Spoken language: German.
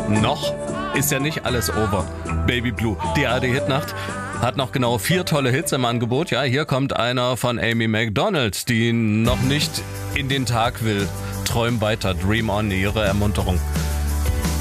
Noch ist ja nicht alles over. Baby Blue, die ARD-Hitnacht, hat noch genau 4 tolle Hits im Angebot. Ja, hier kommt einer von Amy Macdonald, die noch nicht in den Tag will. Träum weiter, dream on, ihre Ermunterung.